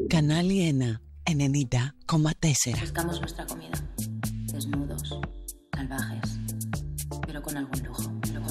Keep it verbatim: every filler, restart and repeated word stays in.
Κανάλι ένα, ενενήντα κόμμα τέσσερα. Buscamos nuestra comida. Desnudos, salvajes, pero con algún lujo.